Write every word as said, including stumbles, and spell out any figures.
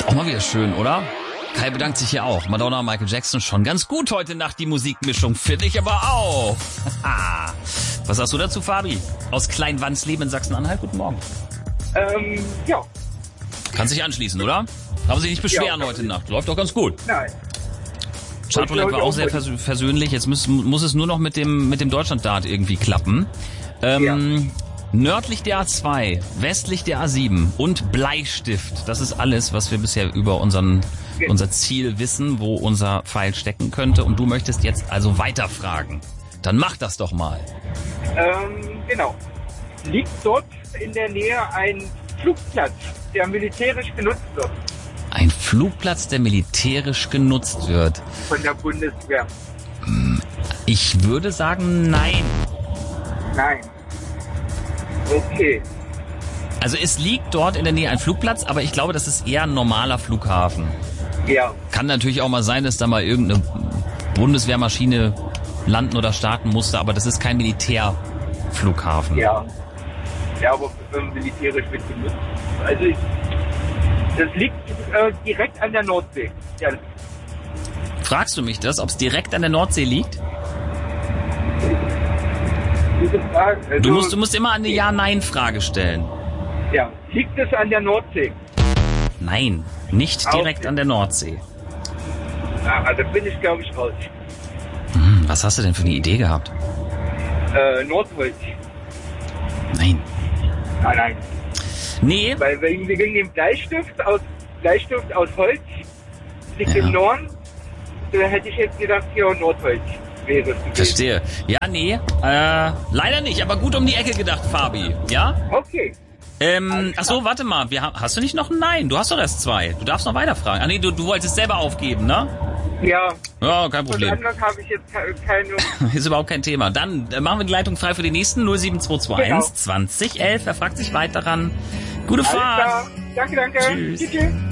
Auch mal wieder schön, oder? Kai bedankt sich hier auch. Madonna, Michael Jackson, schon ganz gut heute Nacht die Musikmischung, finde ich aber auch. Was sagst du dazu, Fabi? Aus Kleinwandsleben in Sachsen-Anhalt, guten Morgen. Ähm, ja. Kannst dich anschließen, oder? Kann sich nicht beschweren ja, heute Nacht. Läuft doch ganz gut. Nein. Chartroulette war auch sehr vers- versöhnlich. Jetzt muss, muss es nur noch mit dem, mit dem Deutschland-Dart irgendwie klappen. Ähm, ja. Nördlich der A zwei, westlich der A sieben und Bleistift. Das ist alles, was wir bisher über unseren, unser Ziel wissen, wo unser Pfeil stecken könnte. Und du möchtest jetzt also weiterfragen. Dann mach das doch mal. Ähm, genau. Liegt dort in der Nähe ein Flugplatz, der militärisch genutzt wird? Ein Flugplatz, der militärisch genutzt wird. Von der Bundeswehr. Ich würde sagen, nein. Nein. Okay. Also es liegt dort in der Nähe ein Flugplatz, aber ich glaube, das ist eher ein normaler Flughafen. Ja. Kann natürlich auch mal sein, dass da mal irgendeine Bundeswehrmaschine landen oder starten musste, aber das ist kein Militärflughafen. Ja. Ja, aber ähm, militärisch wird genutzt. Also ich, das liegt äh, direkt an der Nordsee. Ja. Fragst du mich das, ob es direkt an der Nordsee liegt? Diese Frage, also, du, musst, du musst immer eine Ja-Nein-Frage stellen. Ja. Liegt es an der Nordsee? Nein, nicht direkt an der Nordsee. Ah, da bin ich, glaube ich, raus. Hm, was hast du denn für eine Idee gehabt? Äh, Nordholz. Nein. Nein, nein. Nee. Weil wegen, wegen dem Bleistift aus, Bleistift aus Holz liegt ja. im Norden, da hätte ich jetzt gedacht, hier Nordholz wäre es gewesen. Verstehe. Ja, nee, äh, leider nicht, aber gut um die Ecke gedacht, Fabi. Ja? Okay. Ähm, ach so, warte mal, wir haben, hast du nicht noch ein Nein? Du hast doch erst zwei. Du darfst noch weiterfragen. Ah nee, du, du wolltest selber aufgeben, ne? Ja. Ja, kein Problem. Und anders habe ich jetzt keine... Ist überhaupt kein Thema. Dann äh, machen wir die Leitung frei für den nächsten null sieben zwei zwei eins genau. zwanzig elf. Wer fragt sich weiter ran? Gute Alles Fahrt. klar. Danke, danke. Tschüss. Tschüss.